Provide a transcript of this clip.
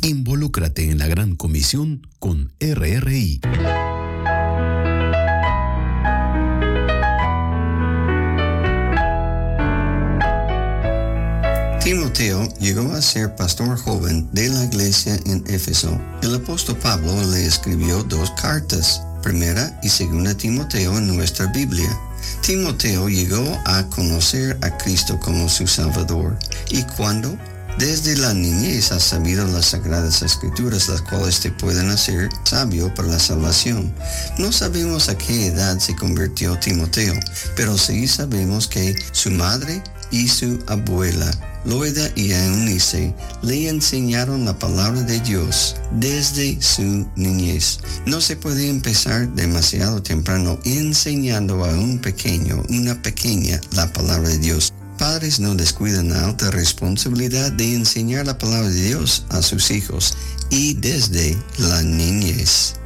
Involúcrate en la Gran Comisión con RRI. Timoteo llegó a ser pastor joven de la iglesia en Éfeso. El apóstol Pablo le escribió 2 cartas, primera y segunda Timoteo en nuestra Biblia. Timoteo llegó a conocer a Cristo como su Salvador, y cuando desde la niñez has sabido las sagradas escrituras, las cuales te pueden hacer sabio para la salvación. No sabemos a qué edad se convirtió Timoteo, pero sí sabemos que su madre y su abuela, Loida y Eunice, le enseñaron la palabra de Dios desde su niñez. No se puede empezar demasiado temprano enseñando a un pequeño, una pequeña, la palabra de Dios. Padres no descuidan la alta responsabilidad de enseñar la palabra de Dios a sus hijos y desde la niñez.